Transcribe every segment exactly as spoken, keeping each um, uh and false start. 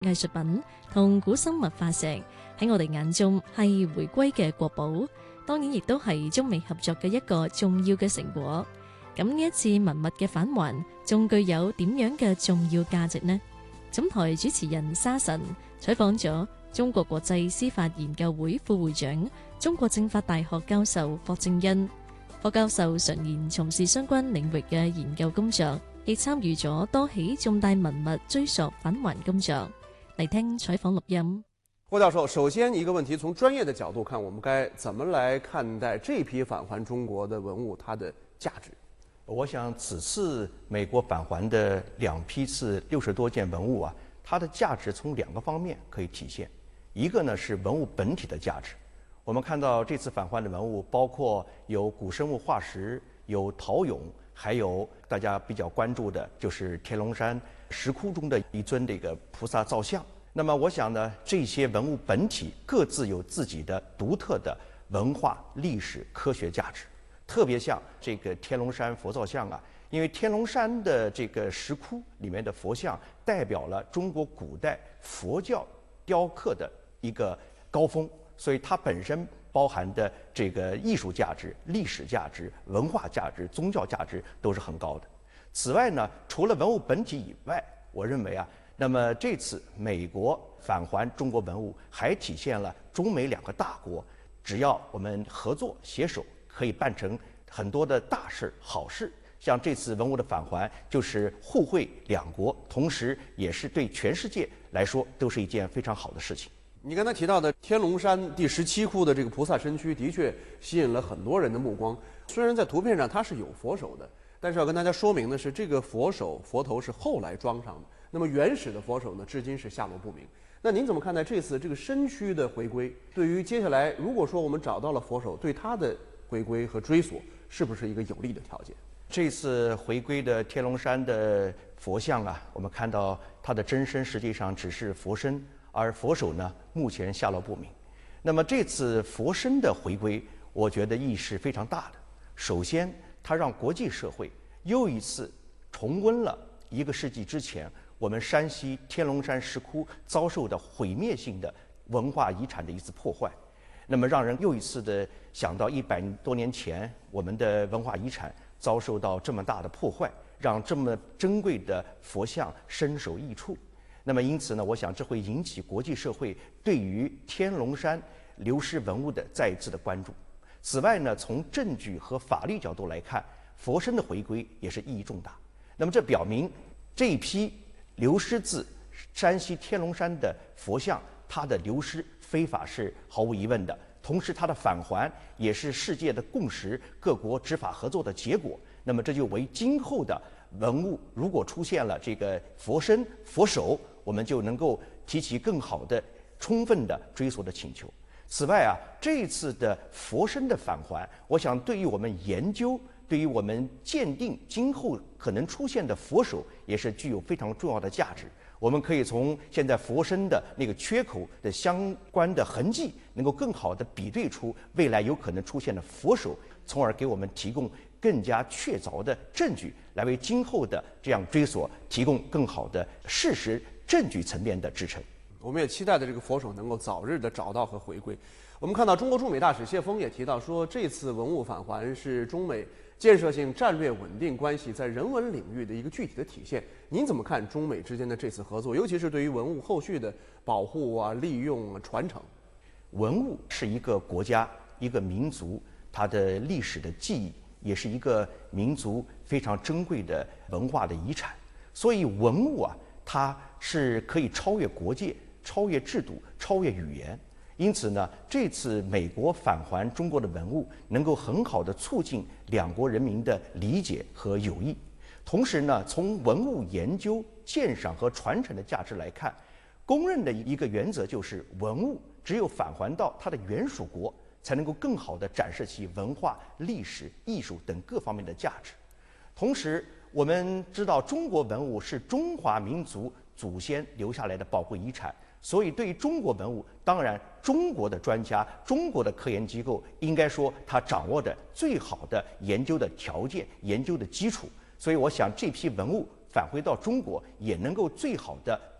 藝術品同古生物化石喺我哋眼中係回歸嘅國寶，當然亦都係中美合作嘅一個重要嘅成果。咁呢一次文物嘅返還，仲具有點樣嘅重要價值呢？總台主持人沙神採訪咗中國國際司法研究會副會長、中國政法大學教授霍正恩。霍教授常年從事相關領域嘅研究工作，亦參與咗多起重大文物追溯返還工作。嚟聽採訪錄音。 霍教授，首先一個問題，從專業的角度看，我們該怎麼來看待這批返還中國的文物它的價值？ 我想此次美國返還的兩批次六十多件文物啊，它的價值從兩個方面可以體現。一個呢是文物本體的價值，我們看到這次返還的文物包括有古生物化石、有陶俑，還有大家比較關注的就是天龍山石窟中的一尊這個菩薩造像。那麼我想呢，這些文物本體各自有自己的獨特的文化、歷史、科學價值。特別像這個天龍山佛造像啊，因為天龍山的這個石窟裡面的佛像代表了中國古代佛教雕刻的一個高峰，所以它本身包含的這個藝術價值、歷史價值、文化價值、宗教價值都是很高的。此外呢，除了文物本體以外，我認為啊，那麼這次美國返還中國文物，還體現了中美兩個大國，只要我們合作攜手，可以辦成很多的大事好事。像這次文物的返還，就是互惠兩國，同時也是對全世界來說都是一件非常好的事情。 你剛才提到的天龍山第十七窟的這個菩薩身軀，的確吸引了很多人的目光。雖然在圖片上它是有佛手的，但是要跟大家說明的是，這個佛手佛頭是後來裝上的。那麼原始的佛手呢，至今是下落不明。那您怎麼看待這次這個身軀的回歸？對於接下來，如果說我們找到了佛手，對它的回歸和追索，是不是一個有利的條件？ 這次回歸的天龍山的佛像啊，我們看到它的真身實際上只是佛身，而佛手呢，目前下落不明。那麼這次佛身的回歸，我覺得意義是非常大的。首先，它讓國際社會又一次重溫了一個世紀之前我們山西天龍山石窟遭受的毀滅性的文化遺產的一次破壞。那麼讓人又一次的想到一百多年前我們的文化遺產遭受到這麼大的破壞，讓這麼珍貴的佛像身首異處。那麼因此呢，我想這會引起國際社會對於天龍山流失文物的再一次的關注。此外呢，從證據和法律角度來看，佛身的回歸也是意義重大。那麼這表明這一批流失自山西天龍山的佛像，它的流失非法是毫無疑問的，同時它的返還也是世界的共識，各國執法合作的結果。那麼這就為今後的文物如果出現了這個佛身佛手，我們就能夠提起更好的充分的追索的請求。此外啊，這一次的佛身的返還，我想對於我們研究，對於我們鑑定今後可能出現的佛手，也是具有非常重要的價值。我們可以從現在佛身的那個缺口的相關的痕跡，能夠更好的比對出未來有可能出現的佛手，從而給我們提供更加確鑿的證據，來為今後的這樣追索提供更好的事實證據層面的支撐。 我們也期待的這個佛手能夠早日的找到和回歸。我們看到中國駐美大使謝鋒也提到說，這次文物返還是中美建設性戰略穩定關係在人文領域的一個具體的體現。您怎麼看中美之間的這次合作，尤其是對於文物後續的保護啊、利用啊、傳承？ 文物是一個國家、一個民族它的歷史的記憶，也是一個民族非常珍貴的文化的遺產。所以文物啊，它是可以超越國界、超越制度、超越語言。因此呢，這次美國返還中國的文物，能夠很好的促進兩國人民的理解和友誼。同時呢，從文物研究、鑑賞和傳承的價值來看，公認的一個原則就是文物只有返還到它的原屬國，才能夠更好的展示其文化、歷史、藝術等各方面的價值。同時，我們知道中國文物是中華民族祖先留下來的寶貴遺產，所以對於中國文物，當然中國的專家、中國的科研機構應該說他掌握的最好的研究的條件、研究的基礎。所以我想這批文物返回到中國，也能夠最好的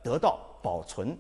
得到保存